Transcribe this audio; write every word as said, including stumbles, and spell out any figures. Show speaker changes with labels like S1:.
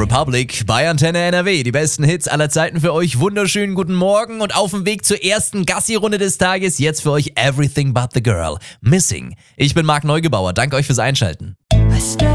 S1: Republic bei Antenne N R W. Die besten Hits aller Zeiten für euch. Wunderschönen guten Morgen und auf dem Weg zur ersten Gassi-Runde des Tages. Jetzt für euch Everything But The Girl. Missing. Ich bin Marc Neugebauer. Danke euch fürs Einschalten.